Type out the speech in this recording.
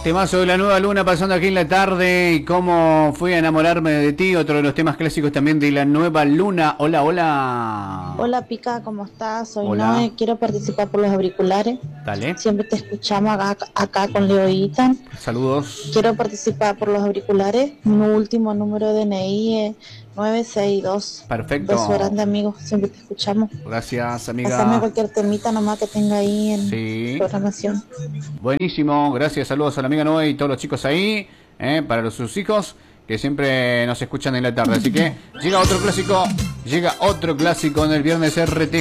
Temazo de La Nueva Luna pasando aquí en la tarde. Y cómo fui a enamorarme de ti. Otro de los temas clásicos también de La Nueva Luna. Hola, hola. Hola Pica, ¿cómo estás? Soy Hola. Noé, quiero participar por los auriculares. Dale. Siempre te escuchamos acá con Leo y Ethan. Saludos. Quiero participar por los auriculares. Mi último número de DNI es 962. Perfecto. Beso grande, amigo. Siempre te escuchamos. Gracias, amiga. Pásame cualquier temita nomás que tenga ahí en Sí. programación. Buenísimo. Gracias. Saludos a la amiga Noé y todos los chicos ahí. Para sus hijos que siempre nos escuchan en la tarde. Así que llega otro clásico. Llega otro clásico en el viernes RT.